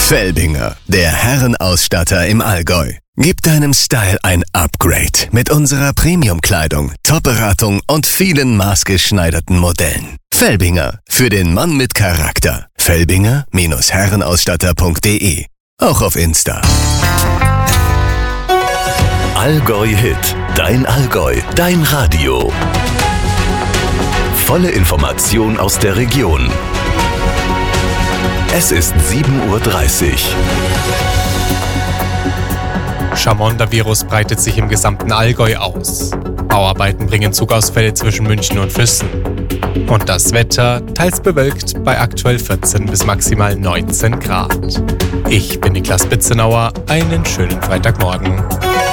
Felbinger, der Herrenausstatter im Allgäu. Gib deinem Style ein Upgrade mit unserer Premium-Kleidung, Top-Beratung und vielen maßgeschneiderten Modellen. Felbinger, für den Mann mit Charakter. Felbinger-Herrenausstatter.de. Auch auf Insta. Allgäu Hit, dein Allgäu, dein Radio. Volle Information aus der Region. Es ist 7:30 Uhr. Chamonda-Virus breitet sich im gesamten Allgäu aus. Bauarbeiten bringen Zugausfälle zwischen München und Füssen. Und das Wetter teils bewölkt bei aktuell 14 bis maximal 19 Grad. Ich bin Niklas Bitzenauer, einen schönen Freitagmorgen.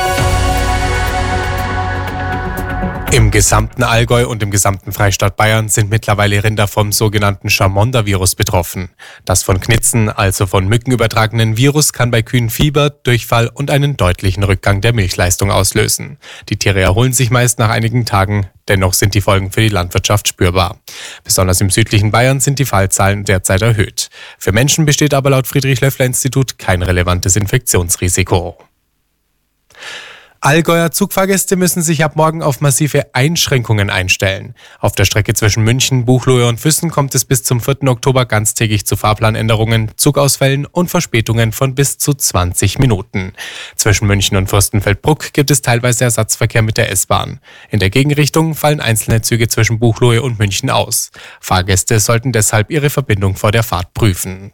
Im gesamten Allgäu und im gesamten Freistaat Bayern sind mittlerweile Rinder vom sogenannten Chamonda-Virus betroffen. Das von Knitzen, also von Mücken übertragenen Virus, kann bei Kühen Fieber, Durchfall und einen deutlichen Rückgang der Milchleistung auslösen. Die Tiere erholen sich meist nach einigen Tagen, dennoch sind die Folgen für die Landwirtschaft spürbar. Besonders im südlichen Bayern sind die Fallzahlen derzeit erhöht. Für Menschen besteht aber laut Friedrich-Löffler-Institut kein relevantes Infektionsrisiko. Allgäuer Zugfahrgäste müssen sich ab morgen auf massive Einschränkungen einstellen. Auf der Strecke zwischen München, Buchloe und Füssen kommt es bis zum 4. Oktober ganztägig zu Fahrplanänderungen, Zugausfällen und Verspätungen von bis zu 20 Minuten. Zwischen München und Fürstenfeldbruck gibt es teilweise Ersatzverkehr mit der S-Bahn. In der Gegenrichtung fallen einzelne Züge zwischen Buchloe und München aus. Fahrgäste sollten deshalb ihre Verbindung vor der Fahrt prüfen.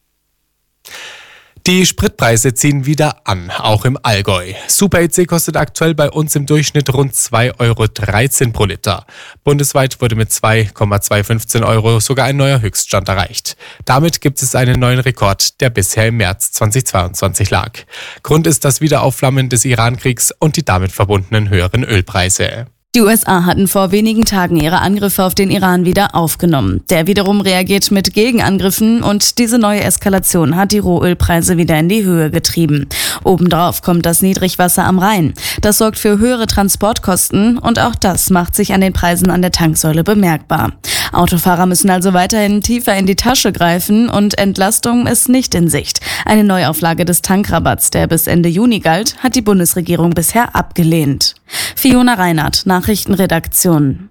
Die Spritpreise ziehen wieder an, auch im Allgäu. Super EC kostet aktuell bei uns im Durchschnitt rund 2,13 € pro Liter. Bundesweit wurde mit 2,215 € sogar ein neuer Höchststand erreicht. Damit gibt es einen neuen Rekord, der bisher im März 2022 lag. Grund ist das Wiederaufflammen des Iran-Kriegs und die damit verbundenen höheren Ölpreise. Die USA hatten vor wenigen Tagen ihre Angriffe auf den Iran wieder aufgenommen. Der wiederum reagiert mit Gegenangriffen und diese neue Eskalation hat die Rohölpreise wieder in die Höhe getrieben. Obendrauf kommt das Niedrigwasser am Rhein. Das sorgt für höhere Transportkosten und auch das macht sich an den Preisen an der Tanksäule bemerkbar. Autofahrer müssen also weiterhin tiefer in die Tasche greifen und Entlastung ist nicht in Sicht. Eine Neuauflage des Tankrabatts, der bis Ende Juni galt, hat die Bundesregierung bisher abgelehnt. Fiona Reinhardt, Nachrichtenredaktion.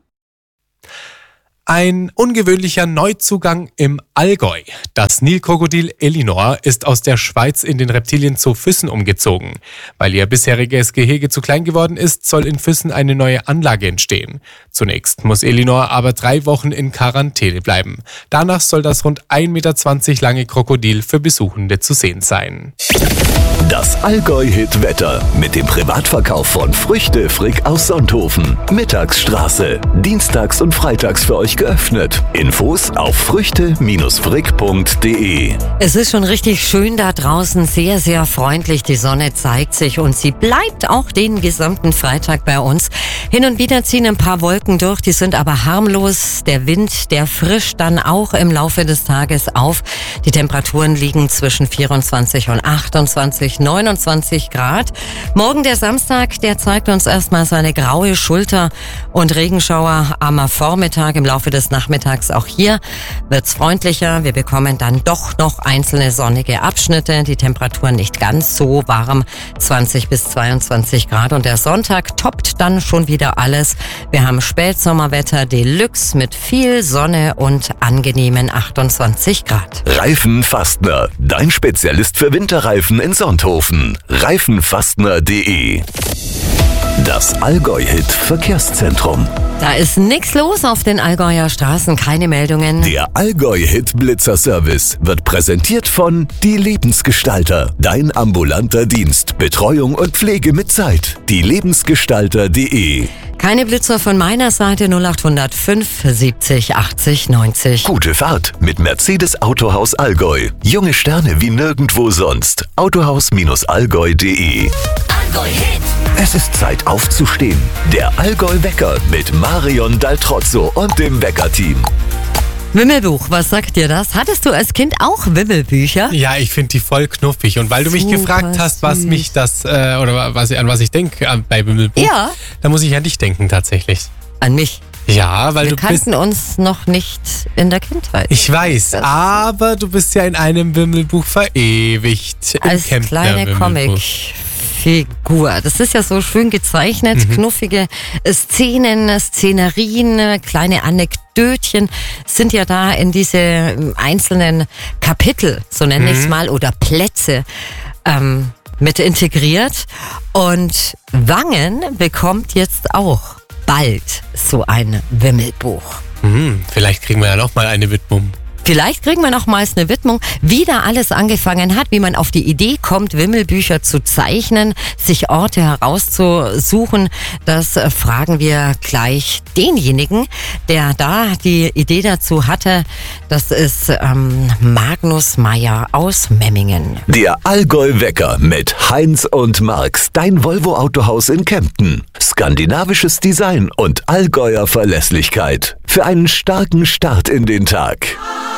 Ein ungewöhnlicher Neuzugang im Allgäu. Das Nilkrokodil Elinor ist aus der Schweiz in den Reptilienzoo Füssen umgezogen. Weil ihr bisheriges Gehege zu klein geworden ist, soll in Füssen eine neue Anlage entstehen. Zunächst muss Elinor aber 3 Wochen in Quarantäne bleiben. Danach soll das rund 1,20 Meter lange Krokodil für Besuchende zu sehen sein. Das Allgäu-Hit-Wetter mit dem Privatverkauf von Früchte Frick aus Sonthofen. Mittagsstraße. Dienstags und freitags für euch geöffnet. Infos auf früchte-frick.de. Es ist schon richtig schön da draußen, sehr, sehr freundlich. Die Sonne zeigt sich und sie bleibt auch den gesamten Freitag bei uns. Hin und wieder ziehen ein paar Wolken durch, die sind aber harmlos. Der Wind, der frischt dann auch im Laufe des Tages auf. Die Temperaturen liegen zwischen 24 und 28, 29 Grad. Morgen der Samstag, der zeigt uns erstmal seine graue Schulter und Regenschauer am Vormittag. Im Laufe des Nachmittags auch hier wird's freundlicher. Wir bekommen dann doch noch einzelne sonnige Abschnitte. Die Temperaturen nicht ganz so warm, 20 bis 22 Grad. Und der Sonntag toppt dann schon wieder alles. Wir haben Spätsommerwetter Deluxe mit viel Sonne und angenehmen 28 Grad. Reifenfastner, dein Spezialist für Winterreifen in Sonthofen. Reifenfastner.de. Das Allgäu-Hit-Verkehrszentrum. Da ist nichts los auf den Allgäuer Straßen, keine Meldungen. Der Allgäu-Hit-Blitzer-Service wird präsentiert von Die Lebensgestalter. Dein ambulanter Dienst, Betreuung und Pflege mit Zeit. dielebensgestalter.de. Keine Blitzer von meiner Seite, 0805 70 80 90. Gute Fahrt mit Mercedes Autohaus Allgäu. Junge Sterne wie nirgendwo sonst. Autohaus-allgäu.de. Allgäu Hit. Es ist Zeit aufzustehen. Der Allgäu-Wecker mit Marion Daltrozzo und dem Wecker-Team. Wimmelbuch, was sagt dir das? Hattest du als Kind auch Wimmelbücher? Ja, ich finde die voll knuffig. Und weil du mich gefragt hast, was mich das, oder an was ich denke bei Wimmelbuch, ja, da muss ich an dich denken tatsächlich. An mich? Ja, weil Wir du bist... kannten uns noch nicht in der Kindheit. Ich weiß, aber du bist ja in einem Wimmelbuch verewigt. Im Als Kemptner kleine Wimmelbuch. Comicfigur. Das ist ja so schön gezeichnet, knuffige Szenen, Szenerien, kleine Anekdötchen sind ja da in diese einzelnen Kapitel, so nenne ich es mal, oder Plätze mit integriert. Und Wangen bekommt jetzt auch bald so ein Wimmelbuch. Vielleicht kriegen wir ja noch mal eine Widmung. Vielleicht kriegen wir nochmals eine Widmung, wie da alles angefangen hat, wie man auf die Idee kommt, Wimmelbücher zu zeichnen, sich Orte herauszusuchen. Das fragen wir gleich denjenigen, der da die Idee dazu hatte. Das ist Magnus Meyer aus Memmingen. Der Allgäu-Wecker mit Heinz und Marx, dein Volvo-Autohaus in Kempten. Skandinavisches Design und Allgäuer Verlässlichkeit. Für einen starken Start in den Tag.